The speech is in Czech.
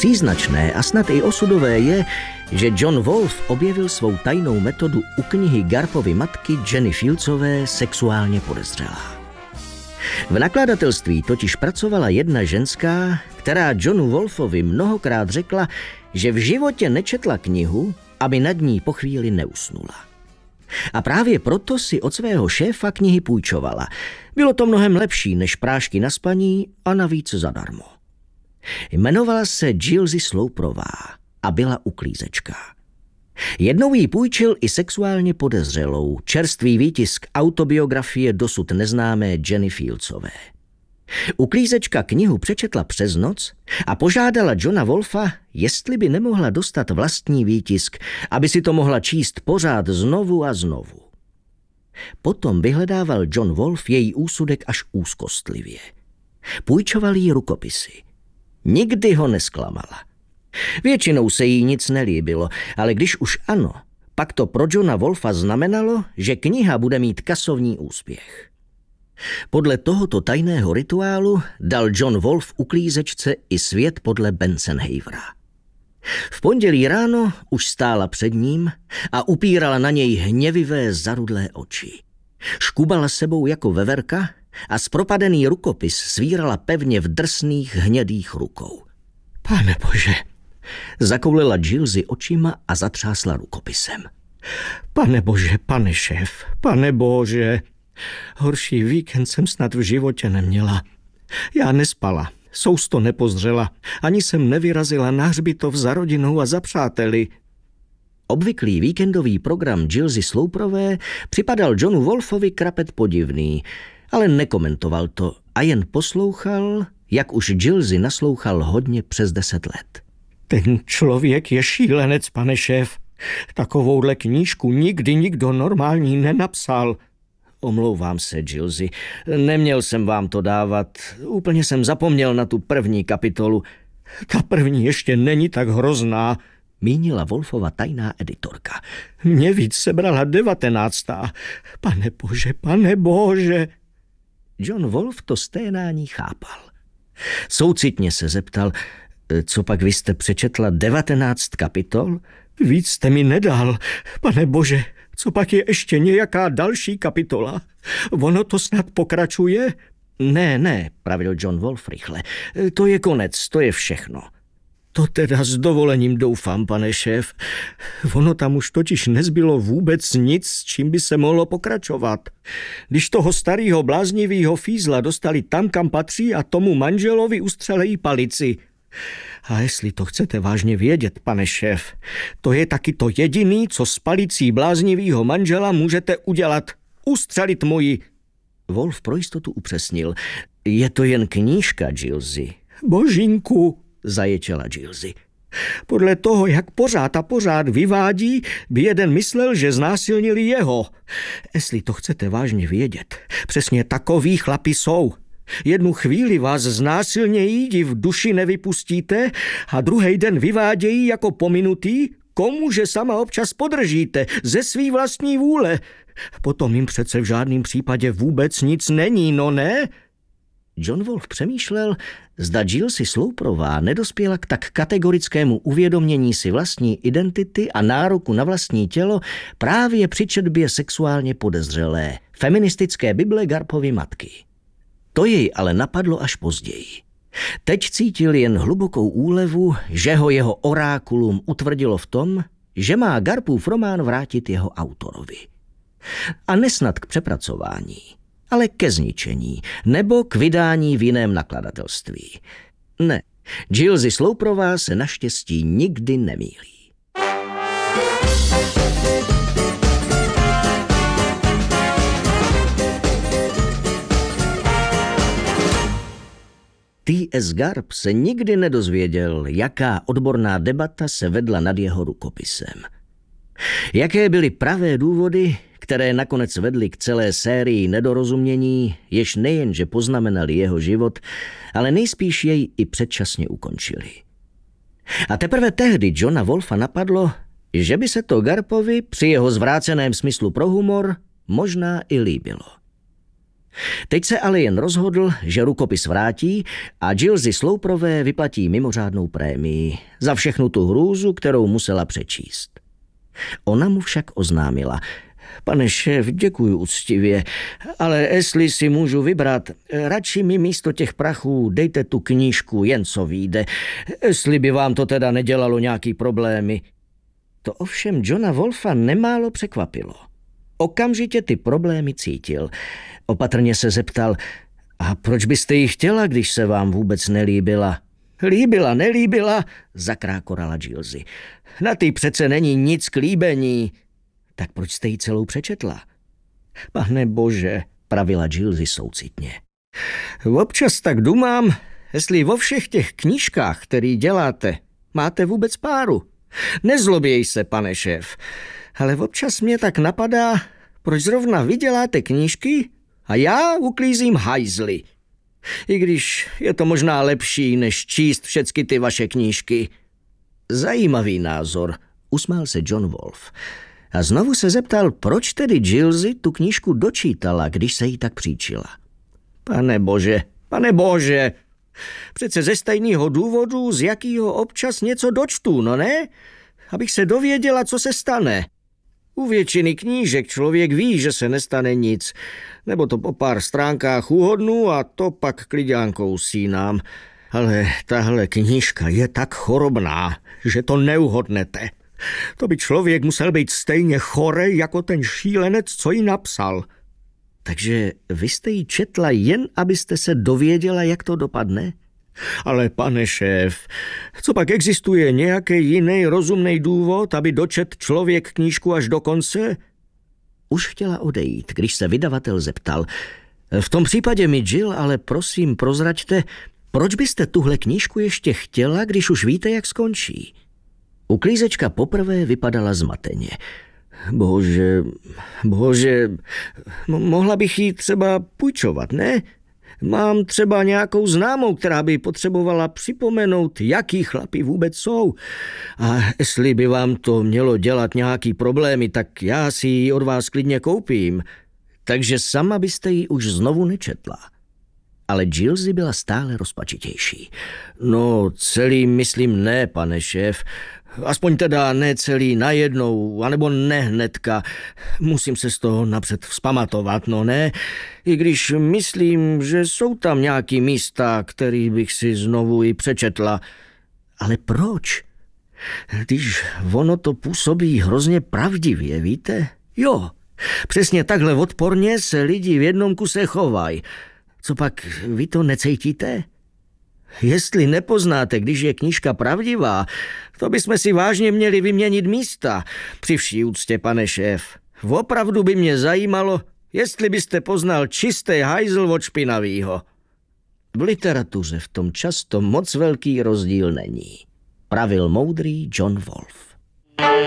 Příznačné a snad i osudové je, že John Wolfe objevil svou tajnou metodu u knihy Garpovy matky Jenny Fieldsové Sexuálně podezřelá. V nakladatelství totiž pracovala jedna ženská, která Johnu Wolfovi mnohokrát řekla, že v životě nečetla knihu, aby nad ní po chvíli neusnula. A právě proto si od svého šéfa knihy půjčovala. Bylo to mnohem lepší než prášky na spaní a navíc zadarmo. Jmenovala se Gilesy Slouprová a byla uklízečka. Jednou jí půjčil i Sexuálně podezřelou, čerstvý výtisk autobiografie dosud neznámé Jenny Fieldsové. Uklízečka knihu přečetla přes noc a požádala Johna Wolfa, jestli by nemohla dostat vlastní výtisk, aby si to mohla číst pořád znovu a znovu. Potom vyhledával John Wolfe její úsudek až úzkostlivě. Půjčoval jí rukopisy. Nikdy ho nesklamala. Většinou se jí nic nelíbilo, ale když už ano, pak to pro Johna Wolfa znamenalo, že kniha bude mít kasovní úspěch. Podle tohoto tajného rituálu dal John Wolfe uklízečce i svět podle Bensenhavera. V pondělí ráno už stála před ním a upírala na něj hněvivé zarudlé oči. Škubala sebou jako veverka a zpropadený rukopis svírala pevně v drsných hnědých rukou. Pane bože, zakoulila Gilesy očima a zatřásla rukopisem. Pane bože, pane šéf, pane bože. Horší víkend jsem snad v životě neměla. Já nespala, sousto nepozřela, ani jsem nevyrazila na hřbitov za rodinou a za přáteli. Obvyklý víkendový program Gilesy Slouprové připadal Johnu Wolfovi krapet podivný, ale nekomentoval to a jen poslouchal, jak už Gilesy naslouchal hodně přes 10 let. Ten člověk je šílenec, pane šéf. Takovouhle knížku nikdy nikdo normální nenapsal. Omlouvám se, Gilesy, neměl jsem vám to dávat. Úplně jsem zapomněl na tu první kapitolu. Ta první ještě není tak hrozná, mínila Wolfova tajná editorka. Mě víc sebrala 19. Pane bože. John Wolfe to sténání chápal. Soucitně se zeptal, co pak vy jste přečetla 19 kapitol? Víc jste mi nedal, pane bože. Co pak je ještě nějaká další kapitola? Ono to snad pokračuje? Ne, pravil John Wolfe rychle. To je konec, to je všechno. To teda s dovolením doufám, pane šéf. Ono tam už totiž nezbylo vůbec nic, s čím by se mohlo pokračovat. Když toho starého bláznivého fízla dostali tam, kam patří a tomu manželovi ustřelejí palici. A jestli to chcete vážně vědět, pane šéf, to je taky to jediný, co s palicí bláznivýho manžela můžete udělat. Ustřelit moji. Wolfe pro jistotu upřesnil. Je to jen knížka, Gilesy. Božínku, zaječela Gilesy. Podle toho, jak pořád vyvádí, by jeden myslel, že znásilnili jeho. Jestli to chcete vážně vědět, přesně takový chlapi jsou. Jednu chvíli vás znásilnějí, v duši nevypustíte a druhý den vyvádějí jako pominutý, komuže sama občas podržíte, ze svý vlastní vůle. Potom jim přece v žádném případě vůbec nic není, no ne? John Wolfe přemýšlel, zda Gilesy Slouprová nedospěla k tak kategorickému uvědomění si vlastní identity a nároku na vlastní tělo právě při četbě Sexuálně podezřelé, feministické Bible Garpovy matky. To jej ale napadlo až později. Teď cítil jen hlubokou úlevu, že ho jeho orákulum utvrdilo v tom, že má Garpův román vrátit jeho autorovi. A nesnad k přepracování, ale ke zničení nebo k vydání v jiném nakladatelství. Ne, Gilesy Slouprová se naštěstí nikdy nemýlí. T.S. Garp se nikdy nedozvěděl, jaká odborná debata se vedla nad jeho rukopisem. Jaké byly pravé důvody, které nakonec vedly k celé sérii nedorozumění, jež nejenže poznamenali jeho život, ale nejspíš jej i předčasně ukončili. A teprve tehdy Johna Wolfa napadlo, že by se to Garpovi při jeho zvráceném smyslu pro humor možná i líbilo. Teď se ale jen rozhodl, že rukopis vrátí a Gillsy Sloperové vyplatí mimořádnou prémii za všechnu tu hrůzu, kterou musela přečíst. Ona mu však oznámila: Pane šéf, děkuju úctivě, ale jestli si můžu vybrat, radši mi místo těch prachů dejte tu knížku, jen co vyjde, jestli by vám to teda nedělalo nějaký problémy. To ovšem Johna Wolfa nemálo překvapilo. Okamžitě ty problémy cítil. Opatrně se zeptal: a proč byste ji chtěla, když se vám vůbec nelíbila? Líbila, nelíbila, zakrákorala Gillsy. Na ty přece není nic k líbení. Tak proč jste ji celou přečetla? Pane bože, pravila Gillsy soucitně. Občas tak dumám, jestli vo všech těch knížkách, který děláte, máte vůbec páru. Nezloběj se, pane šéf, ale občas mě tak napadá, proč zrovna vy děláte knížky a já uklízím hajzly. I když je to možná lepší, než číst všecky ty vaše knížky. Zajímavý názor, usmál se John Wolf. A znovu se zeptal, proč tedy Gillsy tu knížku dočítala, když se jí tak příčila. Pane bože, přece ze stejného důvodu, z jakýho občas něco dočtu, no ne? Abych se dověděla, co se stane. U většiny knížek člověk ví, že se nestane nic, nebo to po pár stránkách uhodnu a to pak kliďánkou usínám. Ale tahle knížka je tak chorobná, že to neuhodnete. To by člověk musel být stejně chorej jako ten šílenec, co ji napsal. Takže vy jste ji četla jen, abyste se dověděla, jak to dopadne? Ale pane šéf, co pak existuje nějaký jiný rozumný důvod, aby dočet člověk knížku až do konce? Už chtěla odejít, když se vydavatel zeptal: v tom případě mi, Jill, ale prosím prozraďte, proč byste tuhle knížku ještě chtěla, když už víte, jak skončí? Uklízečka poprvé vypadala zmateně. Bože, mohla bych jí třeba půjčovat, ne? Mám třeba nějakou známou, která by potřebovala připomenout, jaký chlapi vůbec jsou. A jestli by vám to mělo dělat nějaký problémy, tak já si ji od vás klidně koupím. Takže sama byste ji už znovu nečetla. Ale Gillsy byla stále rozpačitější. No, celý myslím ne, pane šéf. Aspoň teda ne celý najednou, anebo ne hnedka. Musím se z toho napřed vzpamatovat, no ne? I když myslím, že jsou tam nějaký místa, který bych si znovu i přečetla. Ale proč? Když ono to působí hrozně pravdivě, víte? Jo, přesně takhle odporně se lidi v jednom kuse chovají. Co pak, vy to necítíte? Jestli nepoznáte, když je knížka pravdivá, to bychom si vážně měli vyměnit místa. Při vší úctě, pane šéf. Opravdu by mě zajímalo, jestli byste poznal čistý hajzl od špinavýho. V literatuře v tom často moc velký rozdíl není, pravil moudrý John Wolf.